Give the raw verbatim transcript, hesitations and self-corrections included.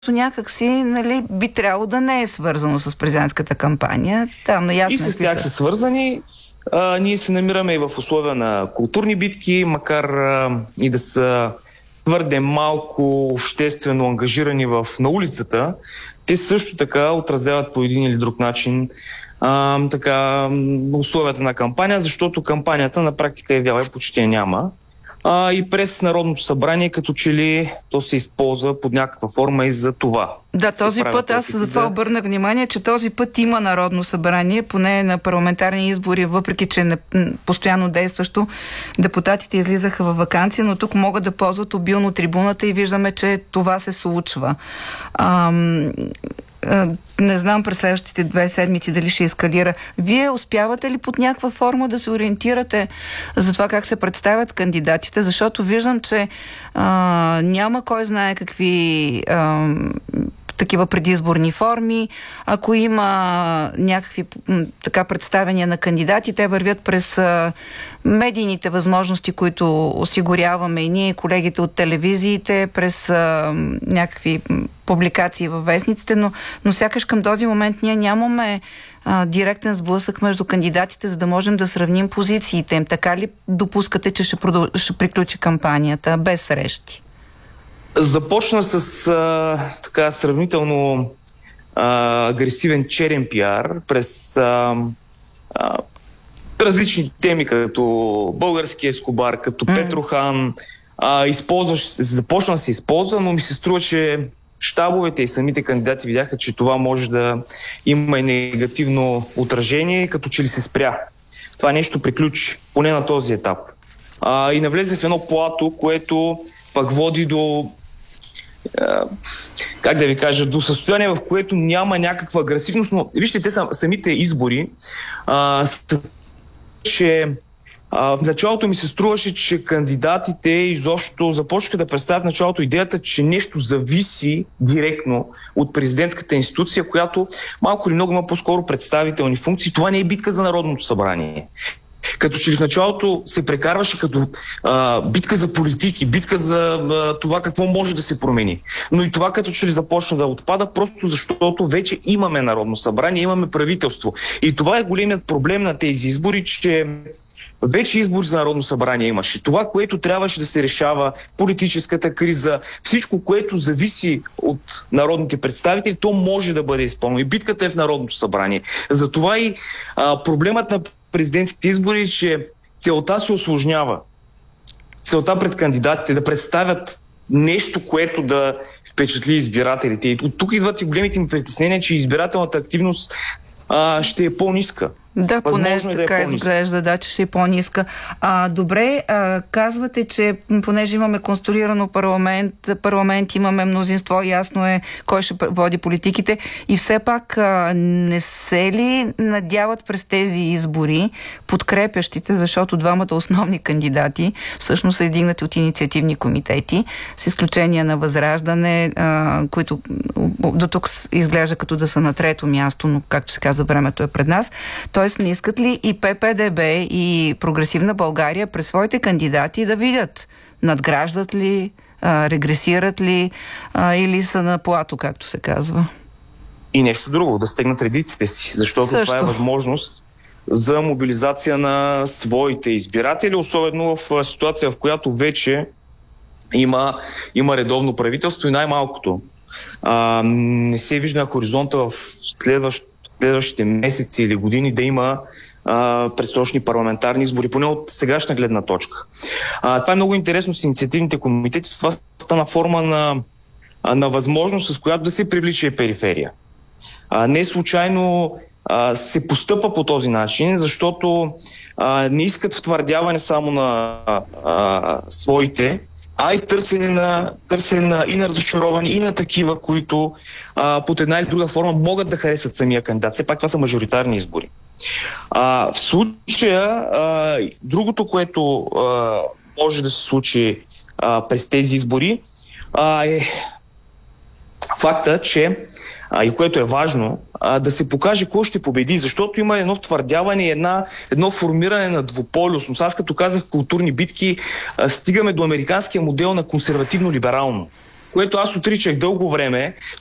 някак си, нали, би трябвало да не е свързано с президентската кампания. Там ясно и с тях са свързани. А, ние се намираме и в условия на културни битки, макар а, и да са твърде малко обществено ангажирани в, на улицата, те също така отразяват по един или друг начин а, така, условията на кампания, защото кампанията на практика явява и почти няма. А, и през Народното събрание, като че ли то се използва под някаква форма и за това. Да, този път аз за това обърнах внимание, че този път има Народно събрание, поне на парламентарни избори, въпреки че не, постоянно действащо депутатите излизаха във ваканция, но тук могат да ползват обилно трибуната и виждаме, че това се случва. Ам... Не знам през следващите две седмици дали ще ескалира. Вие успявате ли под някаква форма да се ориентирате за това как се представят кандидатите? Защото виждам, че а, няма кой знае какви а, такива предизборни форми. Ако има някакви така представения на кандидати, те вървят през а, медийните възможности, които осигуряваме и ние, колегите от телевизиите, през а, някакви публикации във вестниците, но, но сякаш към този момент ние нямаме а, директен сблъсък между кандидатите, за да можем да сравним позициите им. Така ли допускате, че ще, продъл... ще приключи кампанията без срещи? Започна с а, така сравнително а, агресивен черен пиар през а, а, различни теми, като български Ескобар, като mm. Петрохан. А, използваш, започна да се използва, но ми се струва, че щабовете и самите кандидати видяха, че това може да има и негативно отражение, като че ли се спря. Това нещо приключи, поне на този етап. А, и навлезе в едно плато, което пък води до а, как да ви кажа, до състояние, в което няма някаква агресивност, но вижте, те са, самите избори а, че Uh, в началото ми се струваше, че кандидатите изобщо започнаха да представят в началото идеята, че нещо зависи директно от президентската институция, която малко или много има по-скоро представителни функции. Това не е битка за Народното събрание. Като че ли в началото се прекарваше като а, битка за политики, битка за а, това какво може да се промени. Но и това като че ли започна да отпада, просто защото вече имаме Народно събрание, имаме правителство. И това е големият проблем на тези избори, че вече избори за Народно събрание имаше. Това, което трябваше да се решава, политическата криза, всичко, което зависи от народните представители, то може да бъде изпълнено. И битката е в Народното събрание. Затова и а, проблемът на президентските избори е, че целта се усложнява. Целта пред кандидатите да представят нещо, което да впечатли избирателите. И от тук идват и големите ми притеснения, че избирателната активност а, ще е по-ниска. Да, поне е така да е изглежда, да, че ще е по-ниска. А, добре, а, казвате, че понеже имаме конструирано парламент, парламент имаме мнозинство, ясно е кой ще води политиките и все пак а, не се ли надяват през тези избори подкрепящите, защото двамата основни кандидати всъщност са издигнати от инициативни комитети, с изключение на Възраждане, а, които до тук изглежда като да са на трето място, но както се каза, времето е пред нас. Тоест, не искат ли и П П Д Б и Прогресивна България през своите кандидати да видят надграждат ли, а, регресират ли а, или са на плато, както се казва? И нещо друго, да стегнат редиците си, защото Също. това е възможност за мобилизация на своите избиратели, особено в ситуация, в която вече има, има редовно правителство и най-малкото. А, не се вижда хоризонта в следващ следващите месеци или години да има а, предсрочни парламентарни избори, поне от сегашна гледна точка. А, това е много интересно с инициативните комитети. Това стана форма на, на възможност, с която да се привлича и периферия. А, не случайно а, се постъпва по този начин, защото а, не искат втвърдяване само на а, своите, а и търсене на, търсене на и на разочаровани, и на такива, които а, под една или друга форма могат да харесат самия кандидат. Все пак това са мажоритарни избори. А, в случая, а, другото, което а, може да се случи а, през тези избори, а, е факта, че а, и което е важно, а, да се покаже кой ще победи, защото има едно втвърдяване, една, едно формиране на двуполюсност. Аз като казах културни битки, а, стигаме до американския модел на консервативно-либерално. което аз отричах дълго време,